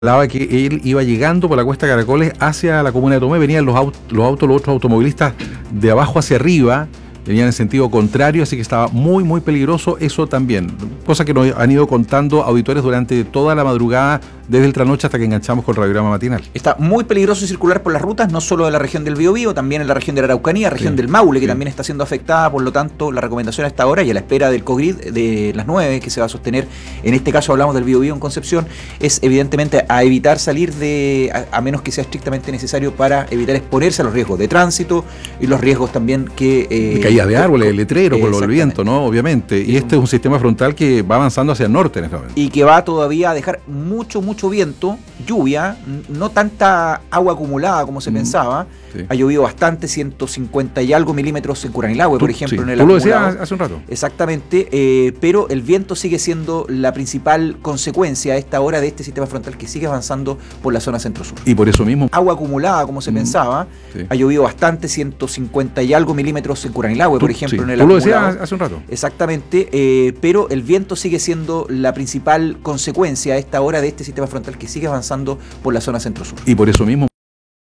Hablaba que él iba llegando por la Cuesta Caracoles hacia la comuna de Tomé, venían los otros automovilistas de abajo hacia arriba, venían en sentido contrario, así que estaba muy muy peligroso eso también, cosa que nos han ido contando auditores durante toda la madrugada, desde el trasnoche hasta que enganchamos con el radiograma matinal. Está muy peligroso circular por las rutas, no solo de la región del Biobío, también en la región de la Araucanía, región del Maule, que también está siendo afectada. Por lo tanto, la recomendación a esta hora y a la espera del COGRID de las 9, que se va a sostener, en este caso hablamos del Biobío en Concepción, es evidentemente a evitar salir a menos que sea estrictamente necesario, para evitar exponerse a los riesgos de tránsito y los riesgos también que... caída de árboles, letrero, por el viento, ¿no? Obviamente. Y este es un sistema frontal que va avanzando hacia el norte en este momento. Y que va todavía a dejar mucho viento, lluvia, no tanta agua acumulada como se pensaba. Sí. Ha llovido bastante, 150 y algo milímetros en Curanilahue, por ejemplo. Sí. En el Tú lo decías hace un rato. Exactamente, pero el viento sigue siendo la principal consecuencia a esta hora de este sistema frontal que sigue avanzando por la zona centro-sur. Y por eso mismo... Agua acumulada como se pensaba, ha llovido bastante, 150 y algo milímetros en Curanilahue, por ejemplo. En el Tú lo decías hace un rato. Exactamente, pero el viento sigue siendo la principal consecuencia a esta hora de este sistema frontal que sigue avanzando por la zona centro-sur. Y por eso mismo...